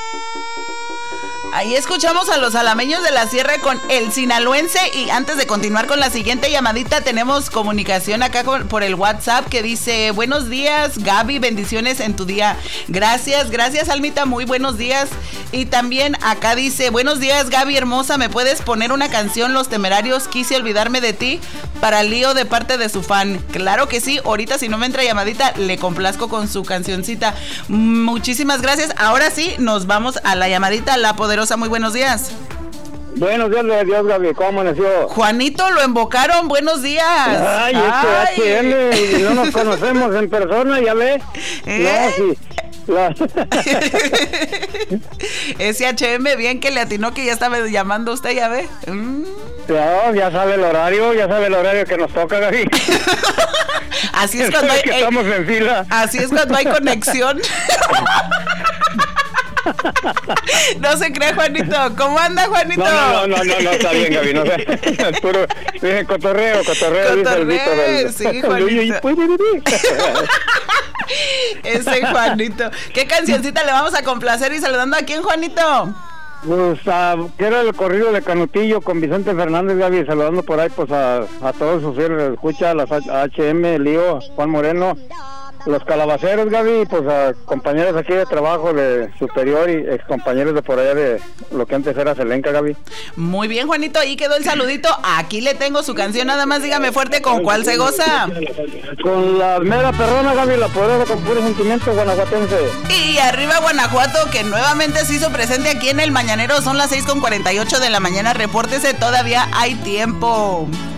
Ahí escuchamos a los alameños de la Sierra con el sinaloense. Y antes de continuar con la siguiente llamadita, tenemos comunicación acá por el WhatsApp que dice: buenos días, Gaby, bendiciones en tu día. Gracias, Almita, muy buenos días. Y también acá dice: buenos días, Gaby hermosa, ¿me puedes poner una canción, Los Temerarios, Quise Olvidarme de Ti, para Lío, de parte de su fan? Claro que sí, ahorita si no me entra llamadita, le complazco con su cancioncita. Muchísimas gracias. Ahora sí, nos vamos a la llamadita, La Poderosa. Muy buenos días. Buenos días, Dios, Gaby, ¿cómo amaneció? Juanito, lo invocaron, buenos días. Ay, HM, no nos conocemos en persona, ya ve. No, sí. Ese HM, bien que le atinó que ya estaba llamando usted, ya ve. No, ya sabe el horario que nos toca, Gaby. Así es cuando hay, que estamos en fila. Así es cuando hay conexión. No se cree, Juanito. ¿Cómo anda, Juanito? No, está bien, Gaby. No sé. Puro, dije cotorreo. Sí, Juanito. Ese Juanito. ¿Qué cancioncita le vamos a complacer y saludando a quién, Juanito? Pues quiero el corrido de Canutillo con Vicente Fernández, Gaby, saludando por ahí pues a todos sus fieles, escucha a las HM, Lío, Juan Moreno, los calabaceros, Gaby, pues a compañeros aquí de trabajo de Superior y ex compañeros de por allá de lo que antes era Selenca, Gaby. Muy bien, Juanito, ahí quedó el saludito. Aquí le tengo su canción, nada más dígame fuerte con cuál se goza. Con la mera perrona, Gaby, La Poderosa, con puro sentimiento guanajuatense. Y arriba Guanajuato, que nuevamente se hizo presente aquí en el Mañanero. Son las 6:48 de la mañana, repórtese, todavía hay tiempo.